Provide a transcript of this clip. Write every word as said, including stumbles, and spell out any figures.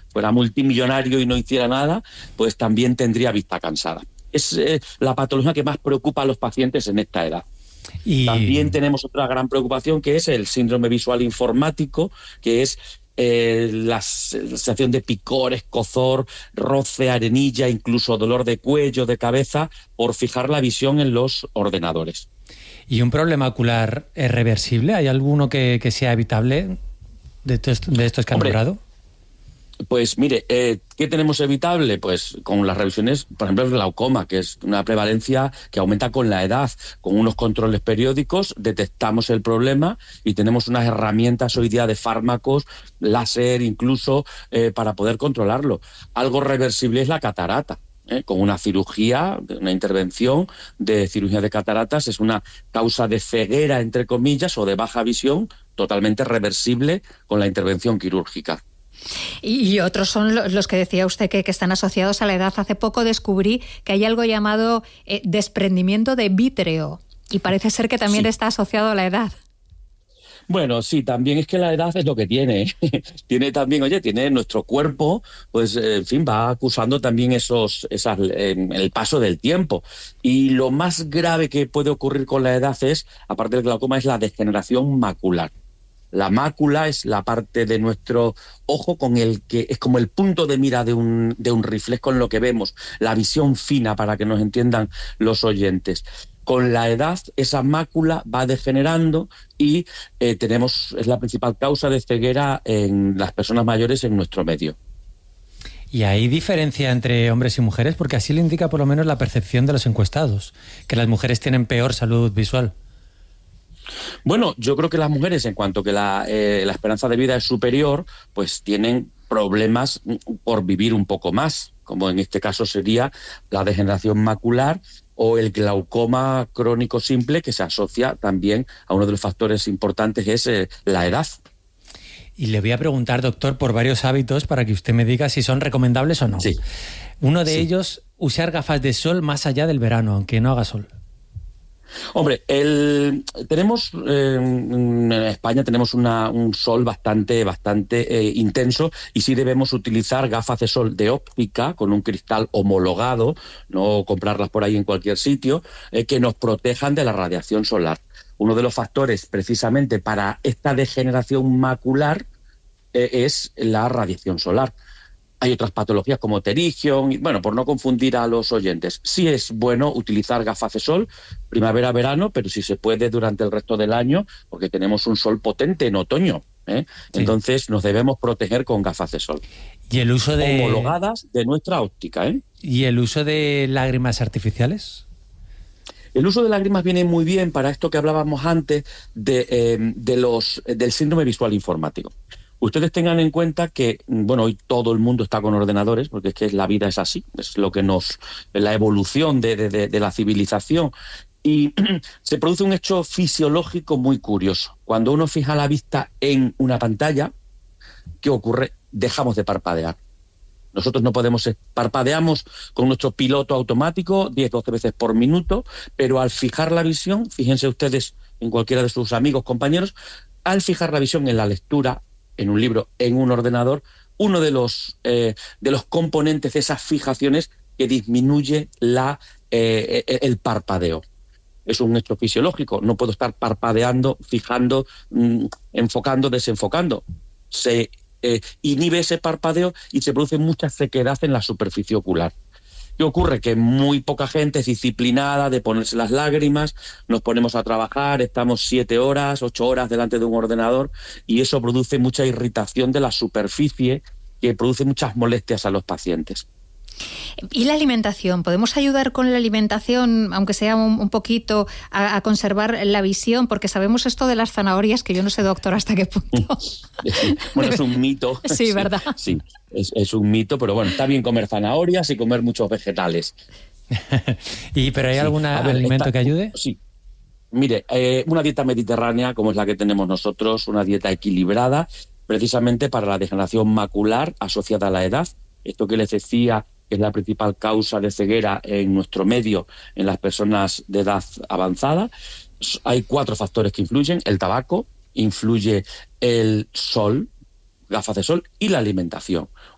fuera multimillonario y no hiciera nada, pues también tendría vista cansada. Es eh, la patología que más preocupa a los pacientes en esta edad. Y... También tenemos otra gran preocupación, que es el síndrome visual informático, que es eh, la sensación de picor, escozor, roce, arenilla, incluso dolor de cuello, de cabeza, por fijar la visión en los ordenadores. ¿Y un problema ocular es reversible? ¿Hay alguno que, que sea evitable de, estos, de estos que han nombrado? Pues mire, eh, ¿qué tenemos evitable? Pues con las revisiones, por ejemplo, el glaucoma, que es una prevalencia que aumenta con la edad. Con unos controles periódicos detectamos el problema y tenemos unas herramientas hoy día de fármacos, láser incluso, eh, para poder controlarlo. Algo reversible es la catarata. ¿eh? Con una cirugía, una intervención de cirugía de cataratas, es una causa de ceguera, entre comillas, o de baja visión, totalmente reversible con la intervención quirúrgica. Y otros son los que decía usted que, que están asociados a la edad. Hace poco descubrí que hay algo llamado eh, desprendimiento de vítreo y parece ser que también sí. está asociado a la edad. Bueno, sí, también es que la edad es lo que tiene. Tiene también, oye, tiene nuestro cuerpo, pues, en fin, va acusando también esos, esas, eh, el paso del tiempo. Y lo más grave que puede ocurrir con la edad es, aparte del glaucoma, es la degeneración macular. La mácula es la parte de nuestro ojo con el que es como el punto de mira de un, de un rifle, es con lo que vemos, la visión fina, para que nos entiendan los oyentes. Con la edad, esa mácula va degenerando y eh, tenemos, es la principal causa de ceguera en las personas mayores en nuestro medio. ¿Y hay diferencia entre hombres y mujeres? Porque así lo indica por lo menos la percepción de los encuestados, que las mujeres tienen peor salud visual. Bueno, yo creo que las mujeres, en cuanto que la, eh, la esperanza de vida es superior, pues tienen problemas por vivir un poco más, como en este caso sería la degeneración macular o el glaucoma crónico simple, que se asocia también a uno de los factores importantes, es eh, la edad. Y le voy a preguntar, doctor, por varios hábitos para que usted me diga si son recomendables o no. Sí. Uno de sí. ellos, usar gafas de sol más allá del verano, aunque no haga sol. Hombre, el, tenemos eh, en España tenemos una, un sol bastante, bastante eh, intenso y sí debemos utilizar gafas de sol de óptica con un cristal homologado, no comprarlas por ahí en cualquier sitio, eh, que nos protejan de la radiación solar. Uno de los factores precisamente para esta degeneración macular eh, es la radiación solar. Hay otras patologías como pterigion, y, bueno, por no confundir a los oyentes. Sí es bueno utilizar gafas de sol primavera-verano, pero si se puede durante el resto del año, porque tenemos un sol potente en otoño, ¿eh? Sí. Entonces nos debemos proteger con gafas de sol. ¿Y el uso de... homologadas de nuestra óptica, ¿eh? ¿Y el uso de lágrimas artificiales? El uso de lágrimas viene muy bien para esto que hablábamos antes de, eh, de los, del síndrome visual informático. Ustedes tengan en cuenta que, bueno, hoy todo el mundo está con ordenadores, porque es que la vida es así, es lo que nos, la evolución de, de, de la civilización. Y se produce un hecho fisiológico muy curioso. Cuando uno fija la vista en una pantalla, ¿qué ocurre? Dejamos de parpadear. Nosotros no podemos, parpadeamos con nuestro piloto automático diez, doce veces por minuto, pero al fijar la visión, fíjense ustedes en cualquiera de sus amigos, compañeros, al fijar la visión en la lectura, en un libro, en un ordenador, uno de los, eh, de los componentes de esas fijaciones que disminuye la, eh, el parpadeo. Es un hecho fisiológico, no puedo estar parpadeando, fijando, mmm, enfocando, desenfocando. Se eh, inhibe ese parpadeo y se produce mucha sequedad en la superficie ocular. ¿Qué ocurre? Que muy poca gente es disciplinada de ponerse las lágrimas, nos ponemos a trabajar, estamos siete horas, ocho horas delante de un ordenador y eso produce mucha irritación de la superficie que produce muchas molestias a los pacientes. ¿Y la alimentación? ¿Podemos ayudar con la alimentación, aunque sea un, un poquito, a, a conservar la visión? Porque sabemos esto de las zanahorias, que yo no sé, doctor, hasta qué punto. Bueno, es un mito. Sí, ¿verdad? Sí, es, es un mito, pero bueno, está bien comer zanahorias y comer muchos vegetales. ¿Y pero hay sí. algún alimento está, que ayude? Sí. Mire, eh, una dieta mediterránea, como es la que tenemos nosotros, una dieta equilibrada, precisamente para la degeneración macular asociada a la edad. Esto que les decía es la principal causa de ceguera en nuestro medio en las personas de edad avanzada. Hay cuatro factores que influyen: el tabaco, influye el sol, gafas de sol y la alimentación.